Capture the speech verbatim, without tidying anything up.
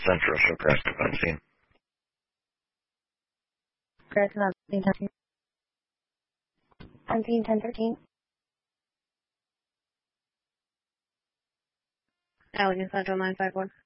Central, show Crescent on scene. Crescent on scene, ten thirteen. On scene, ten thirteen. Allegan Central, nine five one.